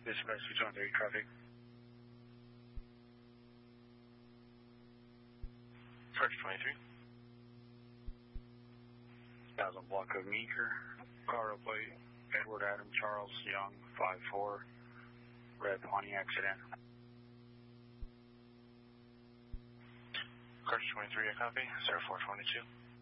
Dispatch 223 traffic. Charge 23. 1000 block of Meeker. Car plate Edward Adam Charles Young 54. Red Pontiac sedan. Charge 23, I copy. 0422.